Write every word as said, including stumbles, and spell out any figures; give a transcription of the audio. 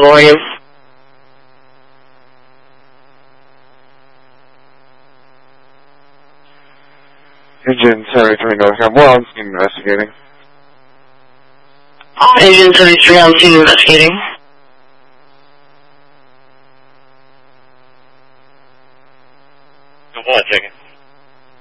How are you? Engine seventy-three North One, investigating. Engine seventy-three, I'm team investigating. One second.